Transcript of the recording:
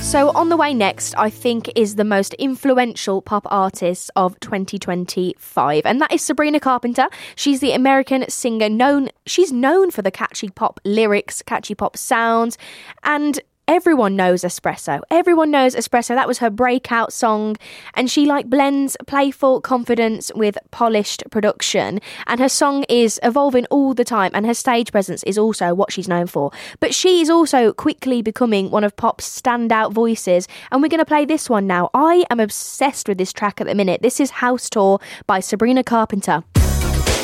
So on the way next, I think, is the most influential pop artist of 2025, and that is Sabrina Carpenter. She's the American singer she's known for the catchy pop lyrics, catchy pop sounds, and everyone knows Espresso. Everyone knows Espresso. That was her breakout song. And she blends playful confidence with polished production. And her song is evolving all the time. And her stage presence is also what she's known for. But she is also quickly becoming one of pop's standout voices. And we're going to play this one now. I am obsessed with this track at the minute. This is House Tour by Sabrina Carpenter.